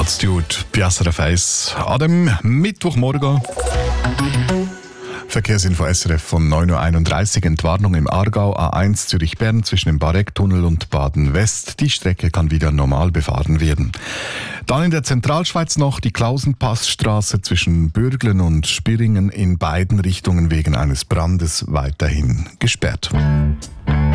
Altitude, SRF 1 an dem Mittwochmorgen. Verkehrsinfo SRF von 9.31 Uhr. Entwarnung im Aargau, A1 Zürich-Bern zwischen dem Barecktunnel und Baden-West. Die Strecke kann wieder normal befahren werden. Dann in der Zentralschweiz noch die Klausenpassstraße zwischen Bürglen und Spiringen in beiden Richtungen wegen eines Brandes weiterhin gesperrt.